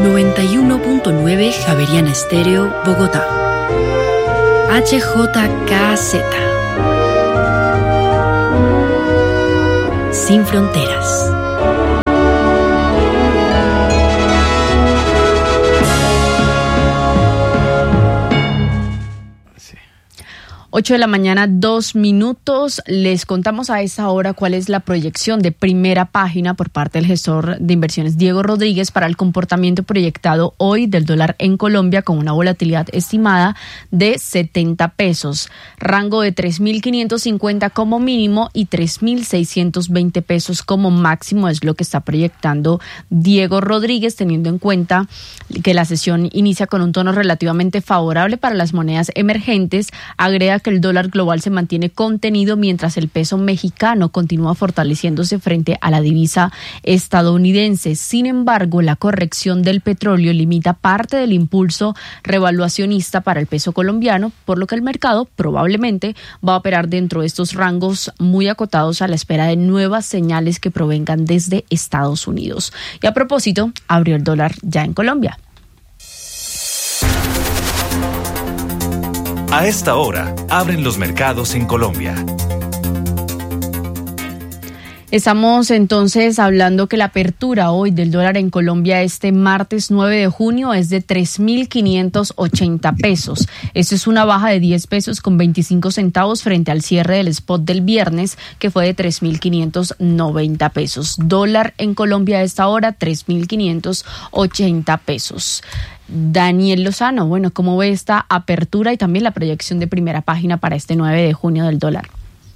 91.9 Javeriana Estéreo, Bogotá. HJKZ. Sin fronteras. 8 de la mañana, 2 minutos. Les contamos a esta hora cuál es la proyección de Primera Página por parte del gestor de inversiones Diego Rodríguez para el comportamiento proyectado hoy del dólar en Colombia, con una volatilidad estimada de 70 pesos. Rango de 3.550 como mínimo y 3.620 pesos como máximo es lo que está proyectando Diego Rodríguez, teniendo en cuenta que la sesión inicia con un tono relativamente favorable para las monedas emergentes. Agrega que el dólar global se mantiene contenido mientras el peso mexicano continúa fortaleciéndose frente a la divisa estadounidense. Sin embargo, la corrección del petróleo limita parte del impulso revaluacionista para el peso colombiano, por lo que el mercado probablemente va a operar dentro de estos rangos muy acotados a la espera de nuevas señales que provengan desde Estados Unidos. Y a propósito, abrió el dólar ya en Colombia. A esta hora, abren los mercados en Colombia. Estamos entonces hablando que la apertura hoy del dólar en Colombia este martes 9 de junio es de 3.580 pesos. Esto es una baja de 10 pesos con 25 centavos frente al cierre del spot del viernes, que fue de 3.590 pesos. Dólar en Colombia a esta hora, 3.580 pesos. Daniel Lozano, bueno, ¿cómo ve esta apertura y también la proyección de Primera Página para este 9 de junio del dólar?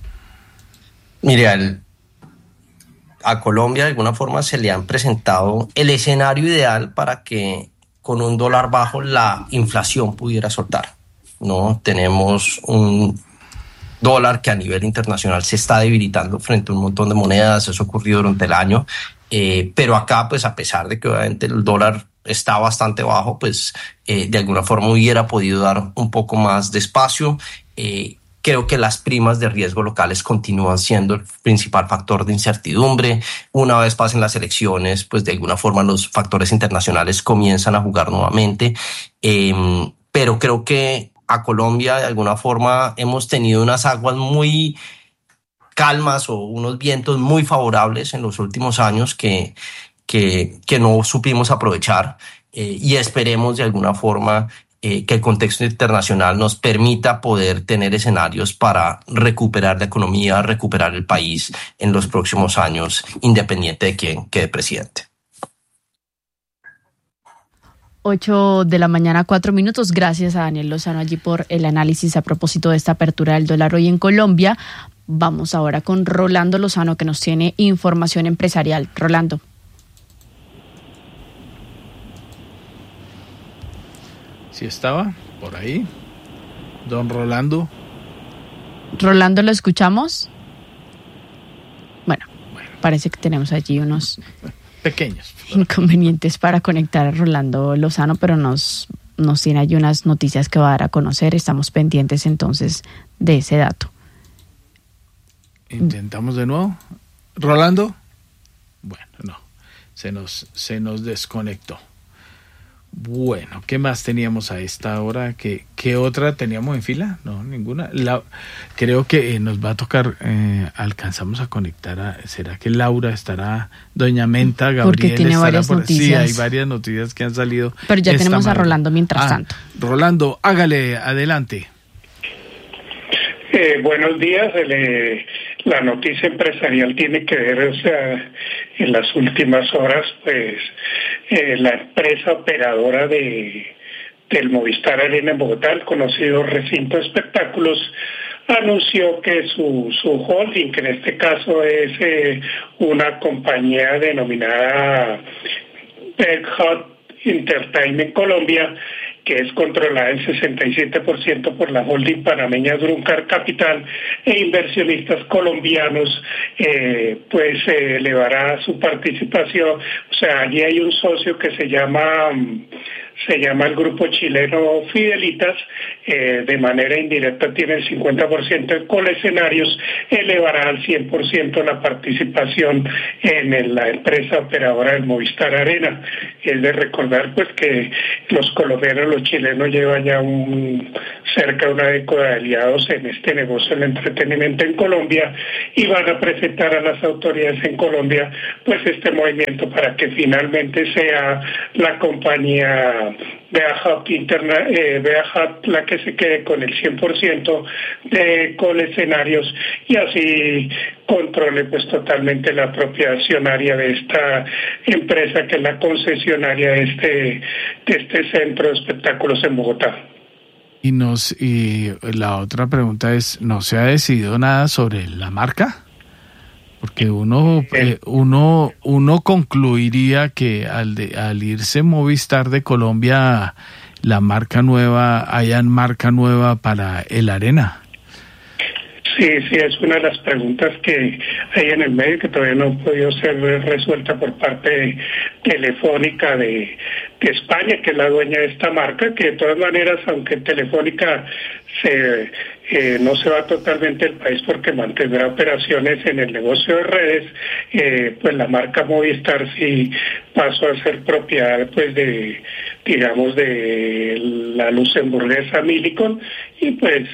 Mire, a Colombia de alguna forma se le han presentado el escenario ideal para que con un dólar bajo la inflación pudiera soltar, ¿no? Tenemos un dólar que a nivel internacional se está debilitando frente a un montón de monedas. Eso ocurrió durante el año, pero acá, pues a pesar de que obviamente el dólar está bastante bajo, pues de alguna forma hubiera podido dar un poco más de espacio. Creo que las primas de riesgo locales continúan siendo el principal factor de incertidumbre. Una vez pasen las elecciones, pues de alguna forma los factores internacionales comienzan a jugar nuevamente. Pero creo que a Colombia de alguna forma hemos tenido unas aguas muy calmas o unos vientos muy favorables en los últimos años que no supimos aprovechar, y esperemos de alguna forma que el contexto internacional nos permita poder tener escenarios para recuperar la economía, recuperar el país en los próximos años, independiente de quién quede presidente. 8 de la mañana, 4 minutos. Gracias a Daniel Lozano allí por el análisis a propósito de esta apertura del dólar hoy en Colombia. Vamos ahora con Rolando Lozano, que nos tiene información empresarial. Rolando. Sí estaba por ahí, don Rolando. Rolando, ¿lo escuchamos? Bueno, parece que tenemos allí unos pequeños inconvenientes para conectar a Rolando Lozano, pero nos tiene allí unas noticias que va a dar a conocer. Estamos pendientes entonces de ese dato. Intentamos de nuevo. Rolando. Bueno, no, se nos desconectó. Bueno, ¿qué más teníamos a esta hora? ¿Qué otra teníamos en fila? No, ninguna. Creo que nos va a tocar, alcanzamos a conectar ¿será que Laura estará? Doña Menta, Gabriel. Porque tiene varias noticias. Sí, hay varias noticias que han salido. Pero ya tenemos a Rolando mientras tanto. Rolando, hágale, adelante. Buenos días. La noticia empresarial tiene que ver, en las últimas horas, pues la empresa operadora del Movistar Arena en Bogotá, el conocido recinto de espectáculos, anunció que su holding, que en este caso es una compañía denominada Pet Hut Entertainment Colombia, que es controlada en 67% por la holding panameña Druncar Capital, e inversionistas colombianos, pues elevará su participación. O sea, allí hay un socio que se llama se llama el grupo chileno Fidelitas, de manera indirecta tiene el 50% de Colescenarios, elevará al 100% la participación en la empresa operadora del Movistar Arena. Es de recordar pues que los colombianos, los chilenos llevan ya cerca de una década de aliados en este negocio del entretenimiento en Colombia, y van a presentar a las autoridades en Colombia pues este movimiento para que finalmente sea la compañía Beahat la que se quede con el 100% de Colescenarios, y así controle pues totalmente la propiedad accionaria de esta empresa que es la concesionaria de este centro de espectáculos en Bogotá. Y la otra pregunta es, ¿no se ha decidido nada sobre la marca? Porque uno concluiría que al irse Movistar de Colombia, hayan marca nueva para el Arena. Sí, es una de las preguntas que hay en el medio que todavía no ha podido ser resuelta por parte de Telefónica de España, que es la dueña de esta marca, que de todas maneras, aunque Telefónica no se va totalmente del país porque mantendrá operaciones en el negocio de redes, pues la marca Movistar sí pasó a ser propiedad pues de la luxemburguesa Millicom, y pues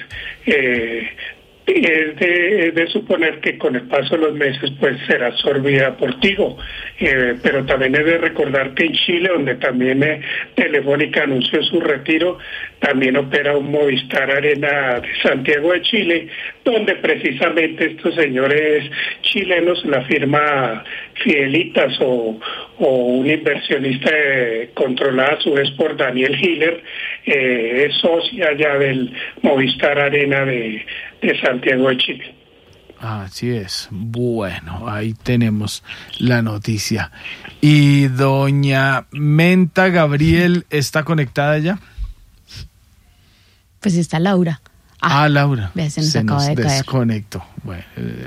es de suponer que con el paso de los meses pues será absorbida por Tigo, pero también es de recordar que en Chile, donde también Telefónica anunció su retiro, también opera un Movistar Arena de Santiago de Chile, donde precisamente estos señores chilenos, la firma Fidelitas o un inversionista controlada a su vez por Daniel Hiller, es socia ya del Movistar Arena de Santiago de Chile. Así es. Bueno, ahí tenemos la noticia. ¿Y doña Menta Gabriel está conectada ya? Pues está Laura. Laura. Se nos acaba de caer. Desconectó. Bueno,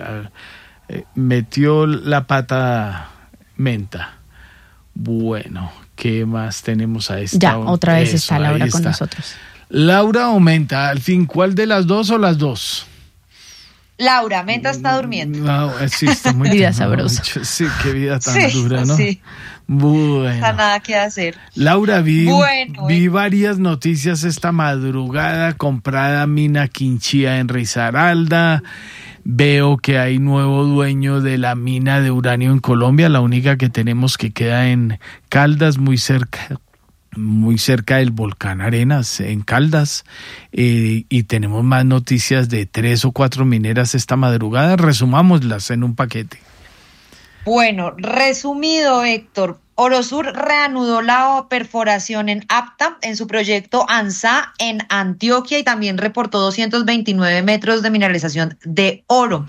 metió la pata Menta. Bueno, ¿qué más tenemos a esta Ya, hora? otra vez está Laura con nosotros. Laura o Menta, al fin, ¿cuál de las dos o las dos? Laura, Menta está durmiendo. No, sí, está muy vida sabrosa. Sí, qué vida tan dura, ¿no? Sí. Bueno. Está nada que hacer. Laura, vi varias noticias esta madrugada. Comprada mina Quinchía en Risaralda. Veo que hay nuevo dueño de la mina de uranio en Colombia, la única que tenemos que queda en Caldas, muy cerca del volcán Arenas, en Caldas, y tenemos más noticias de 3 o 4 mineras esta madrugada. Resumámoslas en un paquete. Bueno, resumido, Héctor, Orosur reanudó la perforación en Apta en su proyecto ANSA en Antioquia y también reportó 229 metros de mineralización de oro.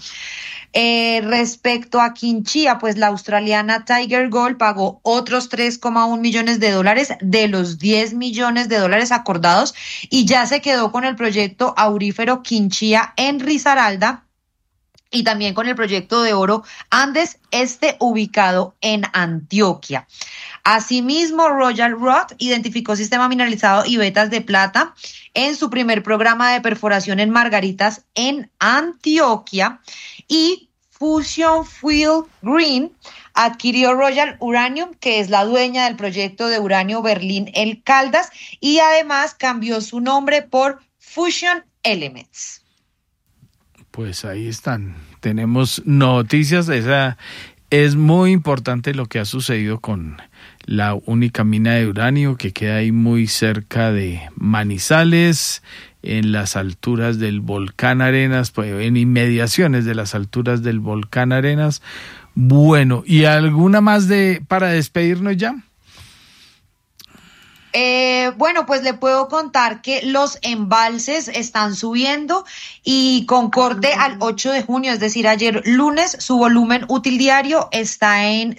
Respecto a Quinchía, pues la australiana Tiger Gold pagó otros 3,1 millones de dólares de los 10 millones de dólares acordados y ya se quedó con el proyecto aurífero Quinchía en Risaralda y también con el proyecto de oro Andes ubicado en Antioquia. Asimismo, Royal Rock identificó sistema mineralizado y vetas de plata en su primer programa de perforación en Margaritas en Antioquia, y Fusion Fuel Green adquirió Royal Uranium, que es la dueña del proyecto de uranio Berlín El Caldas, y además cambió su nombre por Fusion Elements. Pues ahí están, tenemos noticias. Es muy importante lo que ha sucedido con la única mina de uranio que queda ahí muy cerca de Manizales, en las alturas del volcán Arenas, pues en inmediaciones de las alturas del volcán Arenas. Bueno, ¿y alguna más para despedirnos ya? Bueno, pues le puedo contar que los embalses están subiendo y con corte al 8 de junio, es decir, ayer lunes, su volumen útil diario está en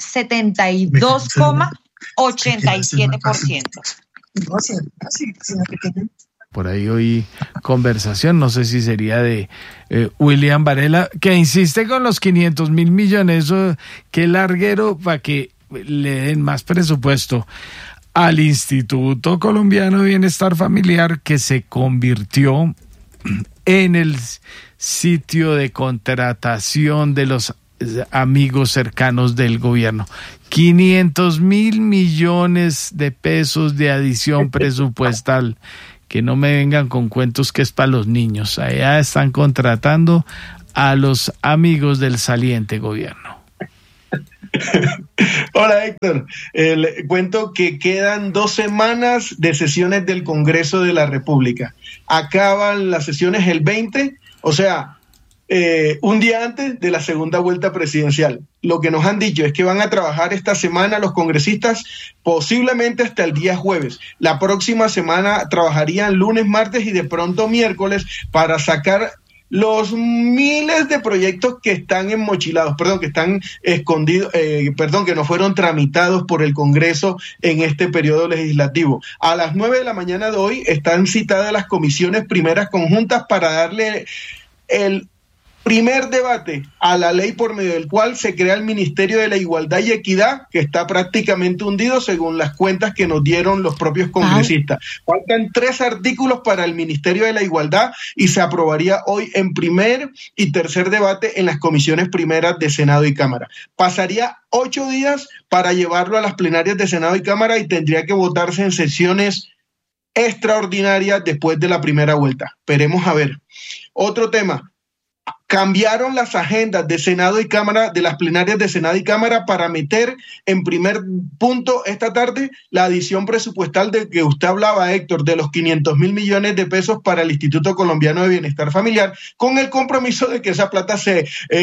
72,87%. Por ahí oí conversación, no sé si sería de William Varela, que insiste con los 500.000 millones, qué larguero para que le den más presupuesto. al Instituto Colombiano de Bienestar Familiar, que se convirtió en el sitio de contratación de los amigos cercanos del gobierno. 500.000 millones de pesos de adición presupuestal. Que no me vengan con cuentos que es para los niños. Allá están contratando a los amigos del saliente gobierno. Hola, Héctor. Le cuento que quedan 2 semanas de sesiones del Congreso de la República. Acaban las sesiones el 20, o sea, un día antes de la segunda vuelta presidencial. Lo que nos han dicho es que van a trabajar esta semana los congresistas posiblemente hasta el día jueves. La próxima semana trabajarían lunes, martes y de pronto miércoles para sacar los miles de proyectos que están enmochilados, que están escondidos, que no fueron tramitados por el Congreso en este periodo legislativo. A las 9 de la mañana de hoy están citadas las comisiones primeras conjuntas para darle el primer debate a la ley por medio del cual se crea el Ministerio de la Igualdad y Equidad, que está prácticamente hundido según las cuentas que nos dieron los propios congresistas. Faltan 3 artículos para el Ministerio de la Igualdad y se aprobaría hoy en primer y tercer debate en las comisiones primeras de Senado y Cámara. Pasaría 8 días para llevarlo a las plenarias de Senado y Cámara y tendría que votarse en sesiones extraordinarias después de la primera vuelta. Esperemos a ver. Otro tema. Cambiaron las agendas de Senado y Cámara, de las plenarias de Senado y Cámara, para meter en primer punto esta tarde la adición presupuestal de que usted hablaba, Héctor, de los 500.000 millones de pesos para el Instituto Colombiano de Bienestar Familiar, con el compromiso de que esa plata se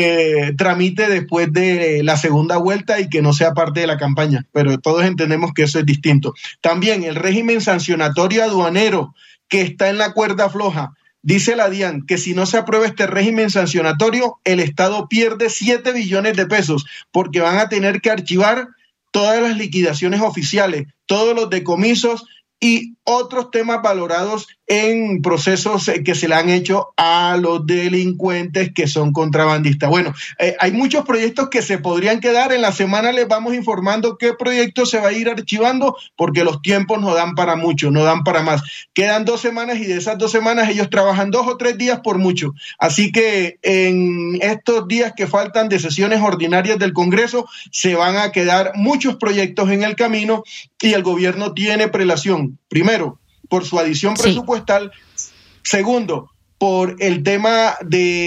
tramite después de la segunda vuelta y que no sea parte de la campaña. Pero todos entendemos que eso es distinto. También el régimen sancionatorio aduanero, que está en la cuerda floja. Dice la DIAN que si no se aprueba este régimen sancionatorio, el Estado pierde 7 billones de pesos porque van a tener que archivar todas las liquidaciones oficiales, todos los decomisos y otros temas valorados en procesos que se le han hecho a los delincuentes que son contrabandistas. Bueno, hay muchos proyectos que se podrían quedar. En la semana les vamos informando qué proyectos se va a ir archivando porque los tiempos no dan para mucho, no dan para más. Quedan 2 semanas y de esas 2 semanas ellos trabajan 2 o 3 días por mucho. Así que en estos días que faltan de sesiones ordinarias del Congreso se van a quedar muchos proyectos en el camino y el gobierno tiene prelación. Primero, por su adición presupuestal. Sí. Segundo, por el tema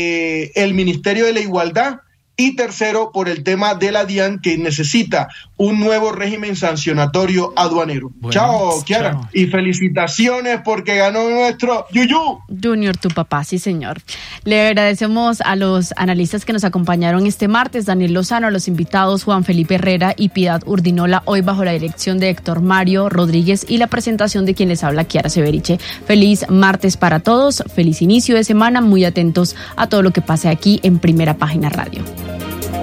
del Ministerio de la Igualdad. Y tercero, por el tema de la DIAN, que necesita un nuevo régimen sancionatorio aduanero. Bueno, chao, Kiara. Chao. Y felicitaciones porque ganó nuestro Yuyu. Junior, tu papá, sí, señor. Le agradecemos a los analistas que nos acompañaron este martes, Daniel Lozano, a los invitados Juan Felipe Herrera y Piedad Urdinola, hoy bajo la dirección de Héctor Mario Rodríguez y la presentación de quien les habla, Kiara Severiche. Feliz martes para todos, feliz inicio de semana, muy atentos a todo lo que pase aquí en Primera Página Radio.